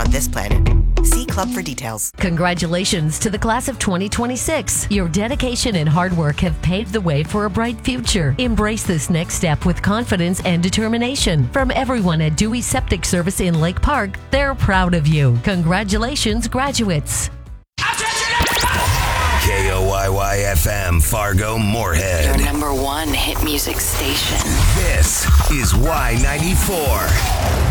on this planet. See Club for details. Congratulations to the class of 2026. Your dedication and hard work have paved the way for a bright future. Embrace this next step with confidence and determination. From everyone at Dewey Septic Service in Lake Park, they're proud of you. Congratulations, graduates. KOYY-FM, Fargo, Moorhead. Your number one hit music station. This is Y94.